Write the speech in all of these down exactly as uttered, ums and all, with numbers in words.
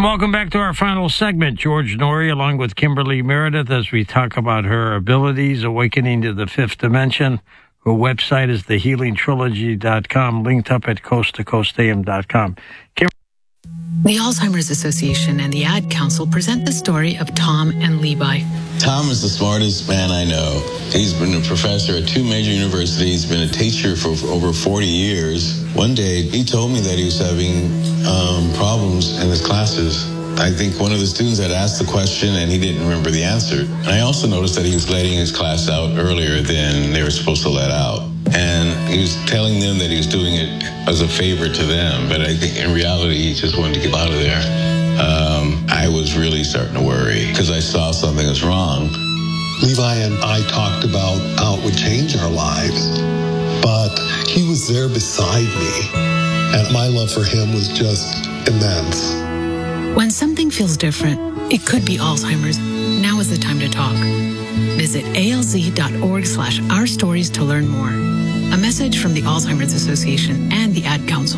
And welcome back to our final segment. George Noory along with Kimberly Meredith as we talk about her abilities, awakening to the fifth dimension. Her website is the healing trilogy dot com, linked up at coast to coast a m dot com. Kim- The Alzheimer's Association and the Ad Council present the story of Tom and Levi. Tom is the smartest man I know. He's been a professor at two major universities, been a teacher for over forty years. One day, he told me that he was having um, problems in his classes. I think one of the students had asked the question and he didn't remember the answer. And I also noticed that he was letting his class out earlier than they were supposed to let out. And he was telling them that he was doing it as a favor to them. But I think in reality, he just wanted to get out of there. Um, I was really starting to worry because I saw something was wrong. Levi and I talked about how it would change our lives, but he was there beside me, and my love for him was just immense. When something feels different, it could be Alzheimer's. Now is the time to talk. Visit alz.org slash our stories to learn more. A message from the Alzheimer's Association and the Ad Council.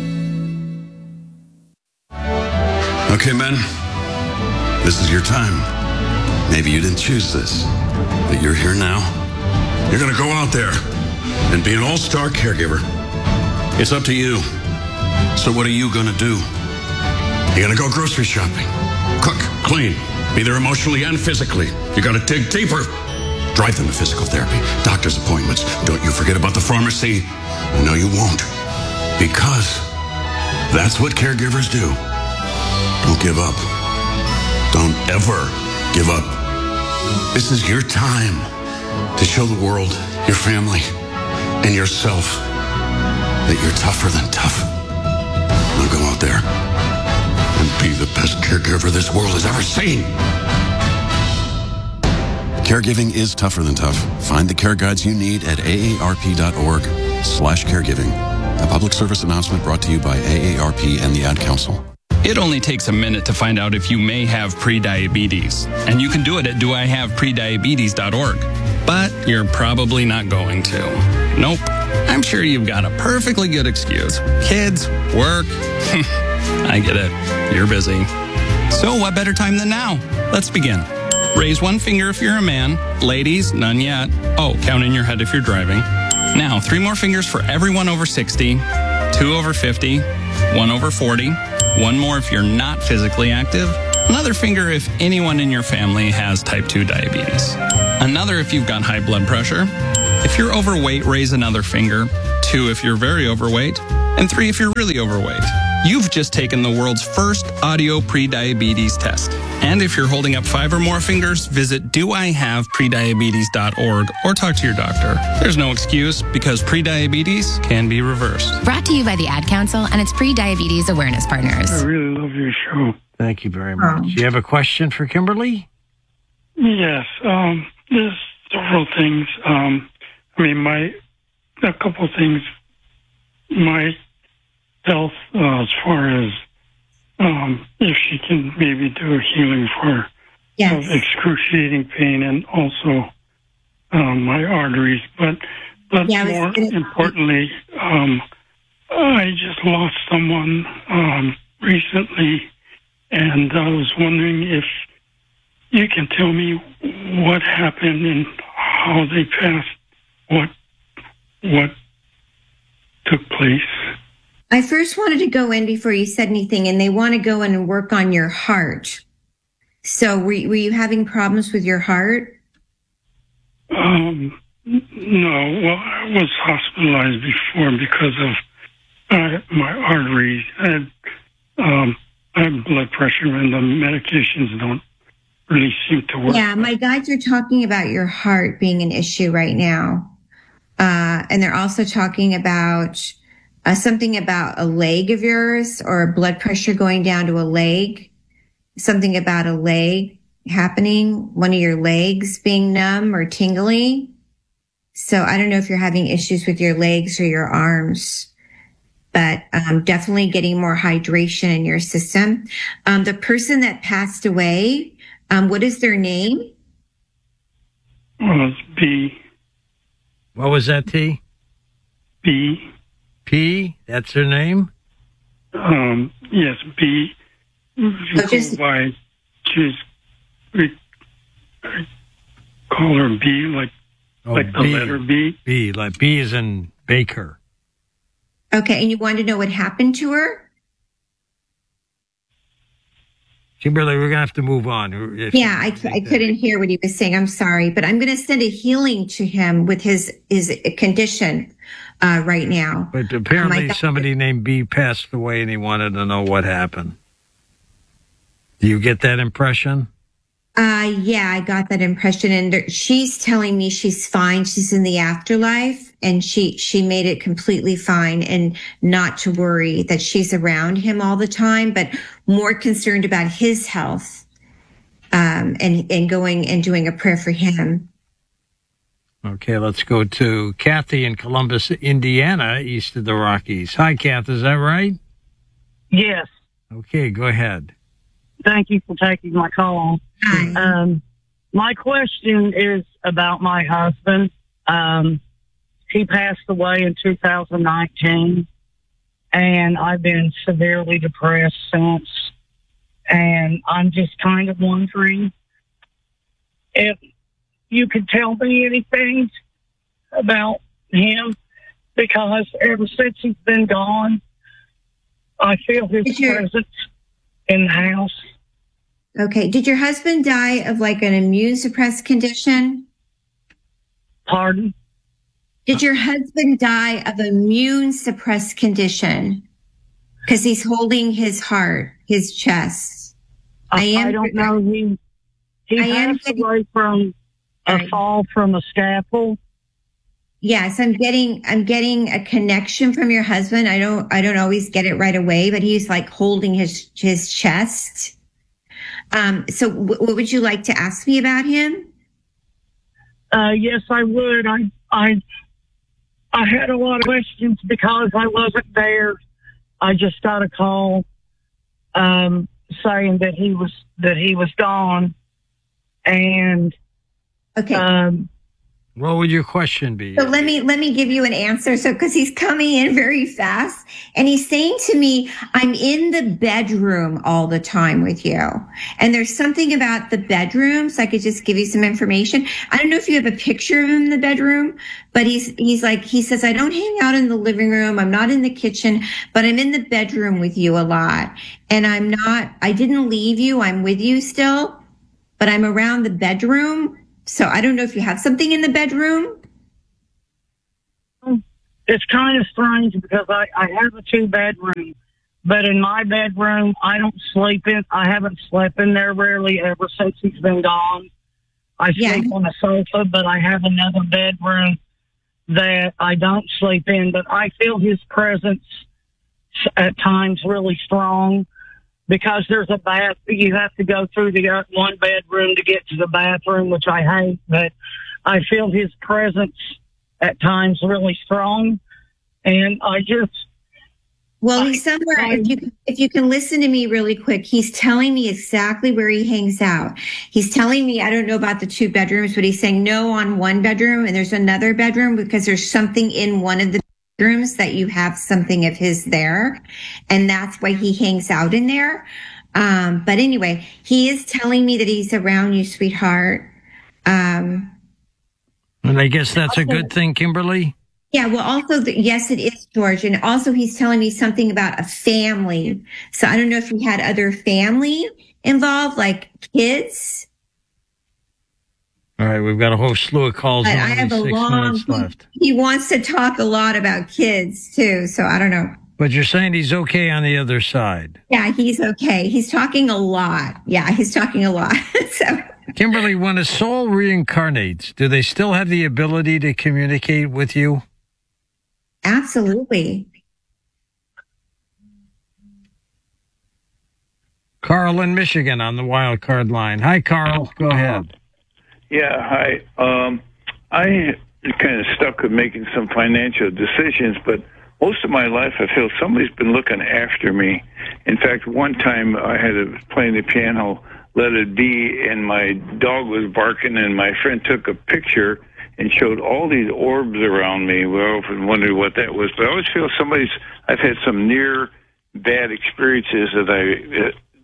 Okay, men, this is your time. Maybe you didn't choose this, but you're here now. You're going to go out there and be an all-star caregiver. It's up to you. So what are you going to do? You're going to go grocery shopping, cook, clean, be there emotionally and physically. You got to dig deeper. Drive them to physical therapy, doctor's appointments. Don't you forget about the pharmacy. No, you won't. Because that's what caregivers do. Don't give up. Don't ever give up. This is your time to show the world, your family, and yourself that you're tougher than tough. Now go out there and be the best caregiver this world has ever seen. Caregiving is tougher than tough. Find the care guides you need at aarp.org slash caregiving. A public service announcement brought to you by A A R P and the Ad Council. It only takes a minute to find out if you may have prediabetes. And you can do it at do I have prediabetes dot org. But you're probably not going to. Nope. I'm sure you've got a perfectly good excuse. Kids, work. I get it. You're busy. So what better time than now? Let's begin. Raise one finger if you're a man. Ladies, none yet. Oh, count in your head if you're driving. Now, three more fingers for everyone over sixty, two over fifty, one over forty, one more if you're not physically active, another finger if anyone in your family has type two diabetes, another if you've got high blood pressure. If you're overweight, raise another finger, two if you're very overweight, and three if you're really overweight. You've just taken the world's first audio prediabetes test. And if you're holding up five or more fingers, visit do I have prediabetes dot org or talk to your doctor. There's no excuse because prediabetes can be reversed. Brought to you by the Ad Council and its pre-diabetes awareness partners. I really love your show. Thank you very much. Um, you have a question for Kimberly? Yes. Um, there's several things. Um, I mean, my a couple things. My health, uh, as far as um, if she can maybe do a healing for yes. uh, excruciating pain and also um, my arteries. But but yeah, more importantly, um, I just lost someone um, recently, and I was wondering if you can tell me what happened and how they passed, what what took place. I first wanted to go in before you said anything, and they want to go in and work on your heart. So were, were you having problems with your heart? Um, no. Well, I was hospitalized before because of uh, my arteries. I had, um, I have blood pressure, and the medications don't really seem to work. Yeah, my guides are talking about your heart being an issue right now. Uh, and they're also talking about Uh, something about a leg of yours or blood pressure going down to a leg, something about a leg happening, one of your legs being numb or tingly. So I don't know if you're having issues with your legs or your arms, but um, definitely getting more hydration in your system. Um, the person that passed away, um, what is their name? Well, it's B. What was that, T? B. P, that's her name? Um, yes, B, You So just- go by, just we I call her B, like Oh, like the B. letter B. B, like B is in Baker. Okay, and you wanted to know what happened to her? Kimberly, we're going to have to move on. If Yeah, I, I couldn't hear what he was saying. I'm sorry, but I'm going to send a healing to him with his his condition uh, right now. But apparently Um, I thought- somebody named B passed away and he wanted to know what happened. Do you get that impression? Uh, yeah, I got that impression, and there- she's telling me she's fine. She's in the afterlife, and she she made it completely fine, and not to worry that she's around him all the time, but more concerned about his health, um, and and going and doing a prayer for him. Okay, let's go to Kathy in Columbus, Indiana, east of the Rockies. Hi, Kath, is that right? Yes. Okay, go ahead. Thank you for taking my call. Hi. Um, my question is about my husband. Um, he passed away in two thousand nineteen, and I've been severely depressed since. And I'm just kind of wondering if you could tell me anything about him, because ever since he's been gone, I feel his Did you- presence in the house. Okay. Did your husband die of like an immune suppressed condition? Pardon? Did your husband die of immune suppressed condition? Because he's holding his heart, his chest. I I, am- I don't know. He he I am passed getting- away from a Right. fall from a scaffold. Yes, I'm getting I'm getting a connection from your husband. I don't I don't always get it right away, but he's like holding his his chest. Um, so w- what would you like to ask me about him? Uh, yes, I would. I I I had a lot of questions because I wasn't there. I just got a call um, saying that he was that he was gone, and Okay. um, What would your question be? So let me let me give you an answer. So because he's coming in very fast, and he's saying to me, "I'm in the bedroom all the time with you." And there's something about the bedroom. So I could just give you some information. I don't know if you have a picture of him in the bedroom, but he's he's like he says, "I don't hang out in the living room. I'm not in the kitchen, but I'm in the bedroom with you a lot. And I'm not. I didn't leave you. I'm with you still, but I'm around the bedroom." So I don't know if you have something in the bedroom. it's kind of strange because I, I have a two bedroom, but in my bedroom I don't sleep in. I haven't slept in there rarely ever since he's been gone. I Yeah. sleep on a sofa, but I have another bedroom that I don't sleep in. But I feel his presence at times really strong because there's a bath. You have to go through the uh, one bedroom to get to the bathroom, which I hate. But I feel his presence at times really strong, and I just Well, he's somewhere. I- If you if you can listen to me really quick, he's telling me exactly where he hangs out. He's telling me I don't know about the two bedrooms, but he's saying no on one bedroom and there's another bedroom because there's something in one of the bedrooms that you have something of his there, and that's why he hangs out in there. Um, but anyway, he is telling me that he's around you, sweetheart. Um, And I guess that's a good thing, Kimberly. Yeah, well, also, the, yes, it is, George. And also, he's telling me something about a family. So I don't know if he had other family involved, like kids. All right, we've got a whole slew of calls. But Only I have a six long, minutes left. he wants to talk a lot about kids, too. So I don't know. But you're saying he's okay on the other side. Yeah, he's okay. He's talking a lot. Yeah, he's talking a lot. So Kimberly, when a soul reincarnates, do they still have the ability to communicate with you? absolutely. Carl in Michigan on the wild card line. Hi, Carl. Go ahead. Yeah, hi. Um, I kind of stuck with making some financial decisions, but most of my life I feel somebody's been looking after me. In fact, one time I had to play the piano, Let It Be, and my dog was barking, and my friend took a picture and showed all these orbs around me. We often wondered what that was, but I always feel somebody's, I've had some near bad experiences that I,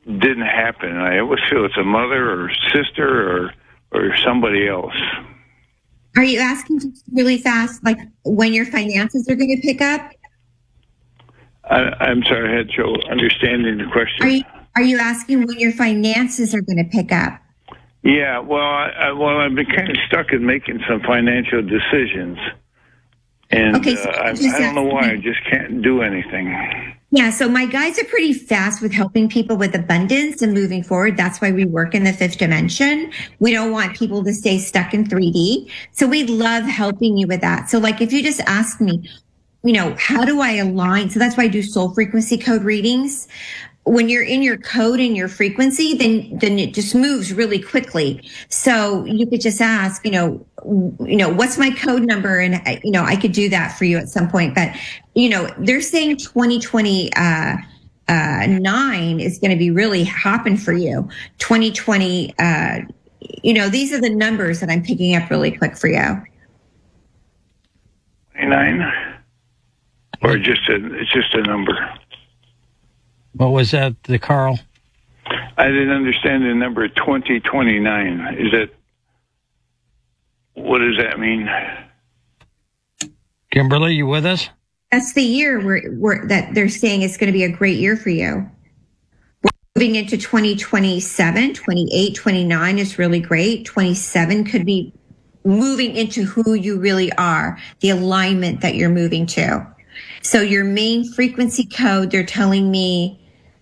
didn't happen. I always feel it's a mother or sister or or somebody else. Are you asking just really fast, like when your finances are going to pick up? I, I'm sorry, I had trouble understanding the question. Are you, are you asking when your finances are going to pick up? Yeah, well, I, I, well, I've been kind of stuck in making some financial decisions. And okay, so uh, I, I don't know why. I just can't do anything. Yeah, so my guides are pretty fast with helping people with abundance and moving forward. That's why we work in the fifth dimension. We don't want people to stay stuck in three D. So we love helping you with that. So like if you just ask me, you know, how do I align? So that's why I do soul frequency code readings. When you're in your code and your frequency, then then it just moves really quickly. So you could just ask, you know, you know, what's my code number? And, you know, I could do that for you at some point. But, you know, they're saying twenty twenty-nine is going to be really hopping for you. twenty twenty, uh, you know, these are the numbers that I'm picking up really quick for you. twenty-nine? Or just a, it's just a number? What was that, the Carl? I didn't understand the number twenty twenty-nine. Is that, what does that mean? Kimberly, you with us? That's the year where, where that they're saying it's going to be a great year for you. We're moving into twenty twenty-seven, twenty-eight, twenty-nine is really great. twenty-seven could be moving into who you really are, the alignment that you're moving to. So your main frequency code, they're telling me,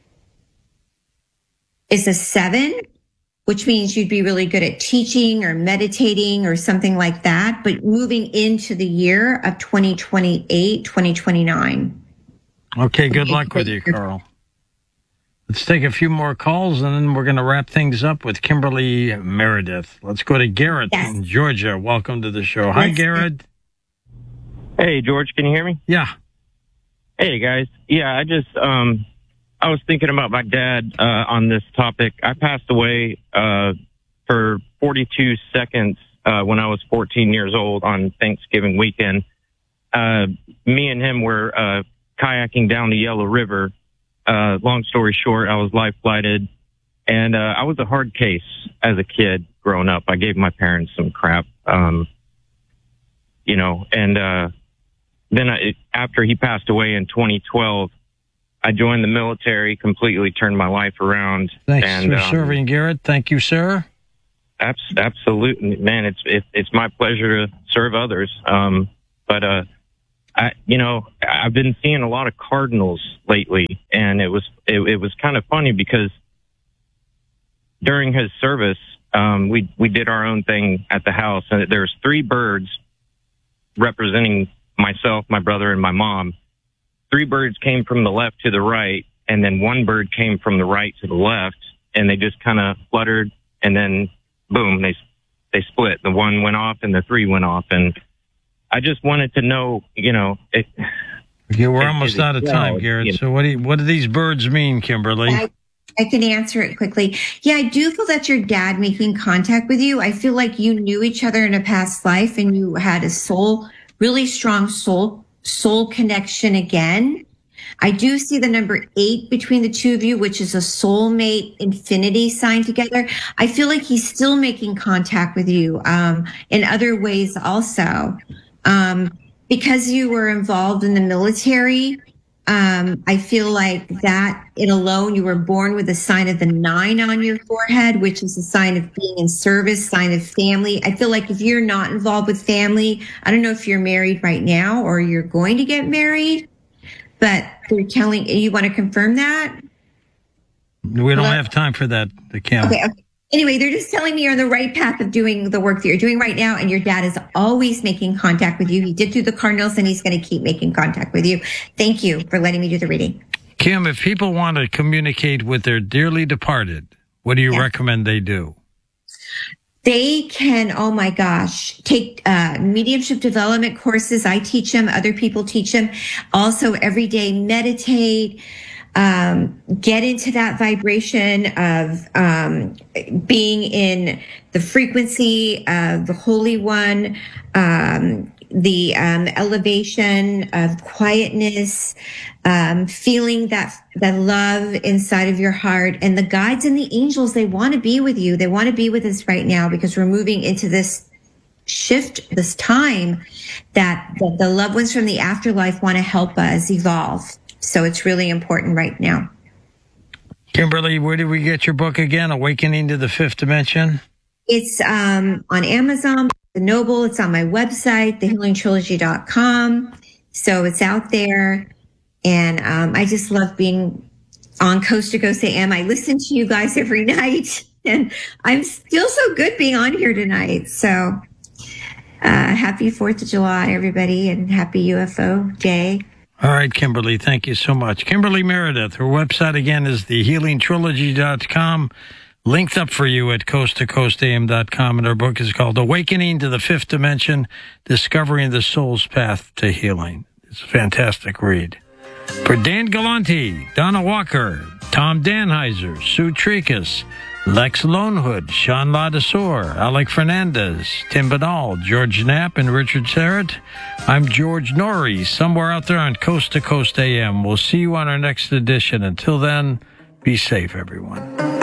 is a seven, which means you'd be really good at teaching or meditating or something like that, but moving into the year of twenty twenty-eight, twenty twenty-nine. Okay, good luck with you, Carl. Let's take a few more calls, and then we're going to wrap things up with Kimberly Meredith. Let's go to Garrett yes. in Georgia. Welcome to the show. Hi, yes. Garrett. Hey, George, can you hear me? Yeah. Hey, guys. Yeah, I just, um, I was thinking about my dad uh, on this topic. I passed away uh, for forty-two seconds uh, when I was fourteen years old on Thanksgiving weekend. Uh, me and him were uh, kayaking down the Yellow River. Uh, long story short, I was life flighted, and uh, I was a hard case as a kid growing up. I gave my parents some crap, um, you know, and uh, then I, after he passed away in twenty twelve, I joined the military, completely turned my life around. Thanks and, for um, serving, Garrett. Thank you, sir. Abs- absolutely, man. It's it, it's my pleasure to serve others. Um, but uh, I, you know, I've been seeing a lot of cardinals lately, and it was it, it was kind of funny because during his service, um, we we did our own thing at the house, and there's three birds representing myself, my brother, and my mom. Three birds came from the left to the right, and then one bird came from the right to the left, and they just kind of fluttered, and then boom, they they split. The one went off, and the three went off, and I just wanted to know, you know, it, yeah, we're it, almost out of time, well, Garrett. You know. So what do you, what do these birds mean, Kimberly? I, I can answer it quickly. Yeah, I do feel that's your dad making contact with you. I feel like you knew each other in a past life, and you had a soul, really strong soul. soul connection again. I do see the number eight between the two of you, which is a soulmate infinity sign together. I feel like he's still making contact with you um, in other ways also. Um, because you were involved in the military, um, I feel like that in alone, you were born with a sign of the nine on your forehead, which is a sign of being in service, sign of family. I feel like if you're not involved with family, I don't know if you're married right now or you're going to get married, but they're telling you want to confirm that? We don't Hello? have time for that, the Kim. Okay, okay. Anyway, they're just telling me you're on the right path of doing the work that you're doing right now, and your dad is always making contact with you. He did through the Cardinals, and he's going to keep making contact with you. Thank you for letting me do the reading. Kim, if people want to communicate with their dearly departed, what do you yeah. recommend they do? They can, oh my gosh, take uh, mediumship development courses. I teach them. Other people teach them. Also, every day meditate. Um, get into that vibration of um, being in the frequency of the Holy One. Um, the um, elevation of quietness, um, feeling that that love inside of your heart, and the guides and the angels, they want to be with you. They want to be with us right now because we're moving into this shift, this time that the, the loved ones from the afterlife want to help us evolve. So it's really important right now. Kimberly, where did we get your book again? Awakening to the Fifth Dimension? It's um, on Amazon, the Noble. It's on my website, the healing trilogy dot com. So it's out there. And um, I just love being on Coast to Coast A M. I listen to you guys every night. And I'm still so good being on here tonight. So uh, happy fourth of July, everybody, and happy U F O Day. All right, Kimberly, thank you so much. Kimberly Meredith, her website again is the healing trilogy dot com. Linked up for you at coast to coast a m dot com, and her book is called Awakening to the Fifth Dimension, Discovering the Soul's Path to Healing. It's a fantastic read. For Dan Galante, Donna Walker, Tom Danheiser, Sue Tricus, Lex Lonehood, Sean Ladesor, Alec Fernandez, Tim Badal, George Knapp, and Richard Serrett, I'm George Norrie, somewhere out there on Coast to Coast A M. We'll see you on our next edition. Until then, be safe, everyone.